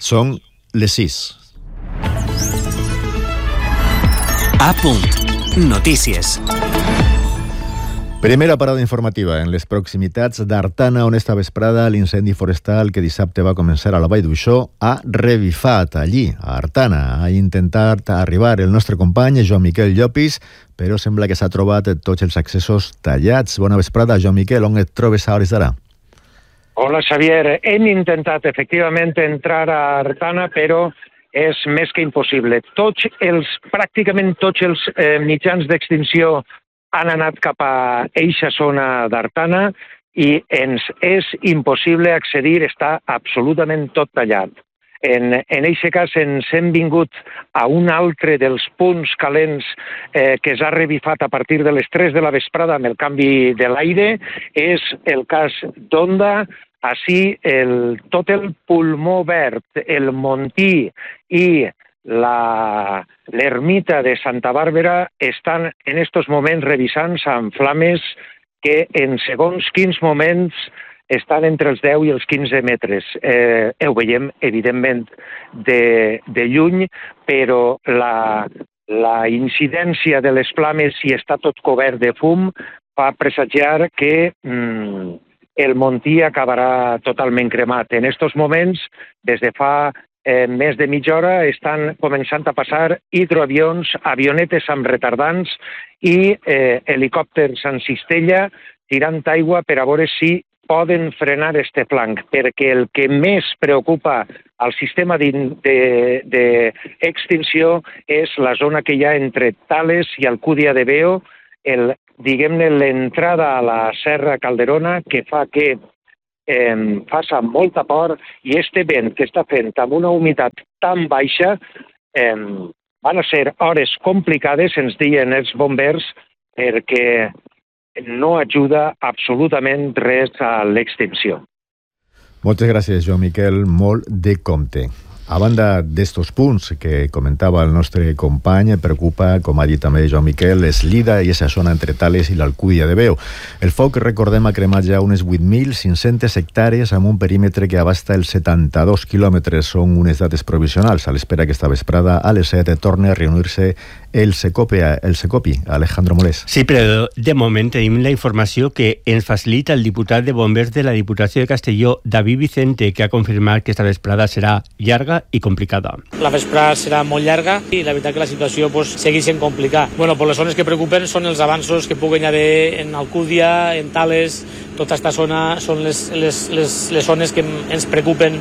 Són les 6. A punt. Notícies. Primera parada informativa en les proximitats d'Artana, on esta vesprada l'incendi forestal que dissabte va començar a la Vall d'Uixó ha revifat allí, a Artana. Ha intentat arribar el nostre company Joan Miquel Llopis, però sembla que s'ha trobat tots els accessos tallats. Bona vesprada, Joan Miquel, on et trobes a hores d'ara? Hola, Xavier. Hem intentat efectivament entrar a Artana, però és més que impossible. Pràcticament tots els mitjans d'extinció han anat cap a eixa zona d'Artana i ens és impossible accedir, està absolutament tot tallat. En aquest cas ens hem vingut a un altre dels punts calents que s'ha revifat a partir de les 3 de la vesprada amb el canvi de l'aire. És el cas d'Onda. Així, tot el pulmó verd, el Montí i l'ermita de Santa Bàrbara estan en aquests moments revisant-se amb flames que en segons quins moments estan entre els 10 i els 15 metres. Ho veiem, evidentment, de lluny, però la incidència de les flames, si està tot cobert de fum, fa presagiar que el Montí acabarà totalment cremat. En aquests moments, des de fa més de mitja hora, estan començant a passar hidroavions, avionetes amb retardants i helicòpters en cistella tirant aigua per a veure si poden frenar este flanc, perquè el que més preocupa al sistema d'extinció és la zona que hi ha entre Tales i Alcúdia de Veo, diguem-ne, l'entrada a la Serra Calderona, que fa que faça molta por, i este vent que està fent amb una humitat tan baixa van a ser hores complicades, ens diuen els bombers, perquè no ajuda absolutament res a l'extinció. Moltes gràcies, Joan Miquel, molt de compte. A banda d'estos punts que comentava el nostre company, preocupa, com ha dit també Joan Miquel, l'Eslida i aquesta zona entre Tales i l'Alcúdia de Veo. El foc, recordem, ha cremat ja unes 8.500 hectàrees amb un perímetre que abasta els 72 quilòmetres. Són unes dates provisionals. A l'espera que esta vesprada a les 7 torna a reunir-se el Secopi, Alejandro Molés. Sí, però de moment tenim la informació que ens facilita el diputat de Bombers de la Diputació de Castelló, David Vicente, que ha confirmat que esta vesprada serà llarga i complicada. La vesprada serà molt llarga i la veritat que la situació segueix sent complicada. Les zones que preocupen són els avanços que puguen haver en Alcúdia, en Tales. Tota aquesta zona són les zones que ens preocupen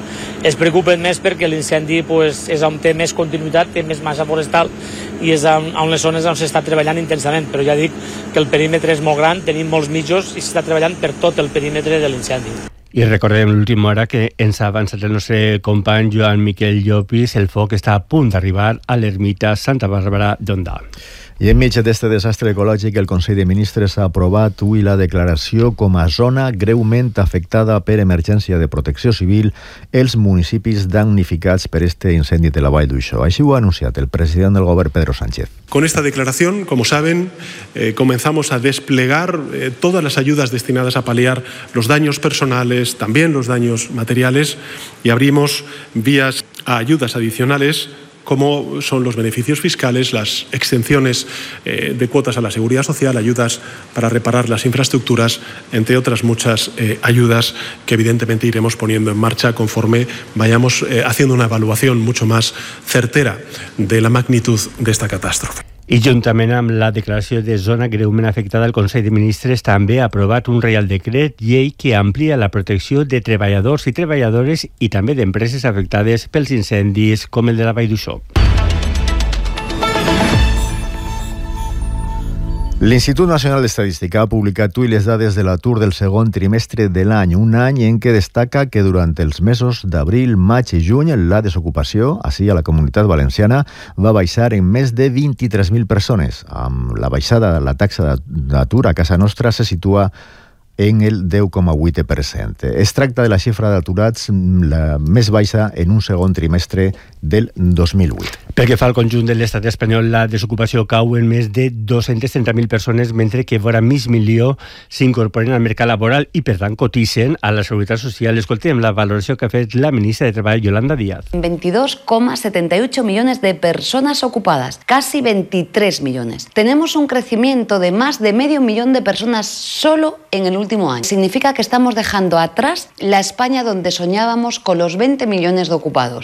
més perquè l'incendi és on té més continuïtat, té més massa forestal i és on les zones on s'està treballant intensament. Però ja dic que el perímetre és molt gran, tenim molts mitjos i s'està treballant per tot el perímetre de l'incendi. I recordem l'última hora que ens ha avançat el nostre company Joan Miquel Llopis. El foc està a punt d'arribar a l'ermita Santa Bàrbara d'Ondà. I enmig d'aquest desastre ecològic, el Consell de Ministres ha aprovat avui la declaració com a zona greument afectada per emergència de protecció civil els municipis damnificats per este incendi de la Vall d'Uixó. Així ho ha anunciat el president del govern, Pedro Sánchez. Con esta declaración, como saben, comenzamos a desplegar todas las ayudas destinadas a paliar los daños personales, también los daños materiales, y abrimos vías a ayudas adicionales como son los beneficios fiscales, las exenciones de cuotas a la seguridad social, ayudas para reparar las infraestructuras, entre otras muchas ayudas que evidentemente iremos poniendo en marcha conforme vayamos haciendo una evaluación mucho más certera de la magnitud de esta catástrofe. I juntament amb la declaració de zona greument afectada, el Consell de Ministres també ha aprovat un Reial Decret llei que amplia la protecció de treballadors i treballadores i també d'empreses afectades pels incendis com el de la Vall d'Uixó. L'Institut Nacional d'Estadística ha publicat avui les dades de l'atur del segon trimestre de l'any, un any en què destaca que durant els mesos d'abril, maig i juny la desocupació, així a la Comunitat Valenciana, va baixar en més de 23.000 persones. Amb la baixada de la taxa d'atur a casa nostra se situa en el 10,8%. Es tracta de la xifra d'aturats la més baixa en un segon trimestre del 2008. Pel que fa al conjunt de l'estat espanyol, la desocupació cau en més de 230.000 persones, mentre que vora mig milió s'incorporen al mercat laboral i, per tant, coticen a la Seguretat Social. Escoltem la valoració que ha fet la ministra de Treball, Yolanda Díaz. 22,78 millones de personas ocupadas, casi 23 millones. Tenemos un crecimiento de más de medio millón de personas solo en el último año. Significa que estamos dejando atrás la España donde soñábamos con los 20 millones de ocupados.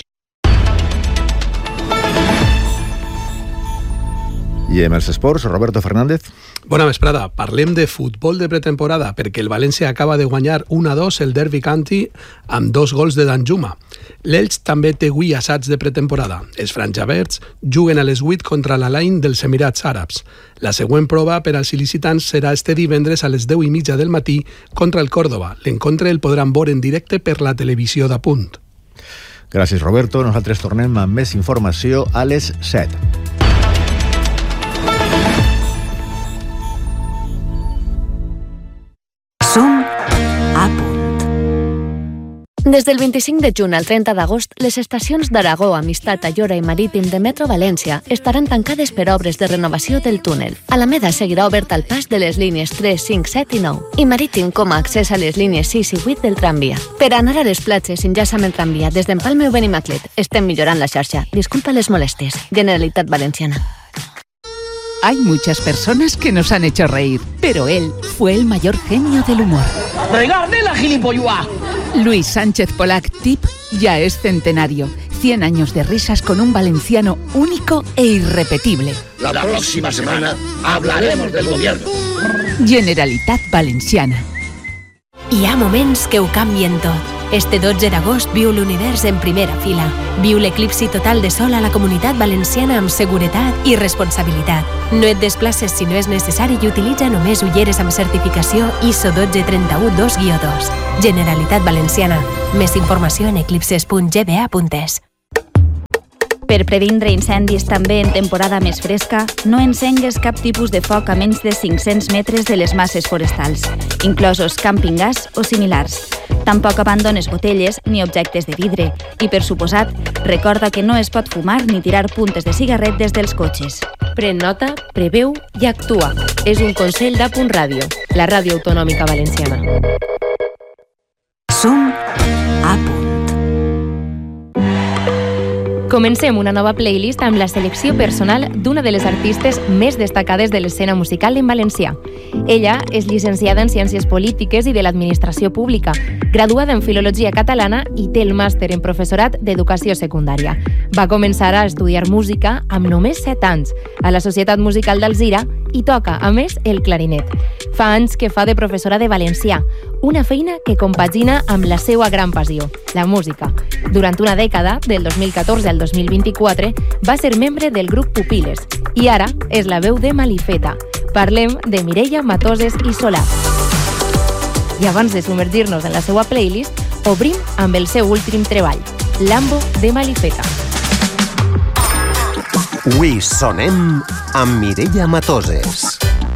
I en els esports, Roberto Fernández. Bona vesprada. Parlem de futbol de pretemporada perquè el València acaba de guanyar 1-2 el Derby County amb 2 gols de Danjuma. L'Elx també té avui assaigs de pretemporada. Els franjaverds juguen a les 8 contra l'Al-Ain dels Emirats Àrabs. La següent prova per als il·licitants serà este divendres a les 10:30 del matí contra el Córdoba. L'encontre el podran veure en directe per la televisió d'Apunt. Gràcies, Roberto. Nosaltres tornem amb més informació a les 7. Som a punt. Des del 25 de juny al 30 d'agost, les estacions d'Aragó, Amistat, Ayora i Marítim de Metro València estaran tancades per obres de renovació del túnel. Alameda seguirà oberta al pas de les línies 3, 5, 7 i 9 i Marítim com a accés a les línies 6 i 8 del tramvia. Per anar a les platges s'enllaça amb el tramvia des d'Empalme o Benimaclet. Estem millorant la xarxa. Disculpa les molèsties. Generalitat Valenciana. Hay muchas personas que nos han hecho reír, pero él fue el mayor genio del humor. ¡Regarde la gilipolluá! Luis Sánchez Polac Tip ya es centenario. 100 años de risas con un valenciano único e irrepetible. La próxima semana hablaremos del gobierno. Generalitat Valenciana. Hi ha moments que ho canvien tot. Este 12 d'agost viu l'univers en primera fila. Viu l'eclipsi total de sol a la Comunitat Valenciana amb seguretat i responsabilitat. No et desplaces si no és necessari i utilitza només ulleres amb certificació ISO 12312-2. Generalitat Valenciana. Més informació en eclipses.gba.es. Per previndre incendis també en temporada més fresca, no encengues cap tipus de foc a menys de 500 metres de les masses forestals, inclosos càmping gas o similars. Tampoc abandones botelles ni objectes de vidre. I, per suposat, recorda que no es pot fumar ni tirar puntes de cigarret des dels cotxes. Pren nota, preveu i actua. És un consell d'Apunt Ràdio, la ràdio autonòmica valenciana. Som a punt. Comencem una nova playlist amb la selecció personal d'una de les artistes més destacades de l'escena musical en valencià. Ella és llicenciada en Ciències Polítiques i de l'Administració Pública, graduada en Filologia Catalana i té el màster en Professorat d'Educació Secundària. Va començar a estudiar música amb només 7 anys a la Societat Musical d'Alzira i toca, a més, el clarinet. Fa anys que fa de professora de valencià, una feina que compagina amb la seva gran passió, la música. Durant una dècada, del 2014 al 2024, va ser membre del grup Pupiles i ara és la veu de Malifeta. Parlem de Mireia Matoses i Solà. I abans de submergir-nos en la seva playlist, obrim amb el seu últim treball, Lambo de Malifeta. Avui sonem amb Mireia Matoses.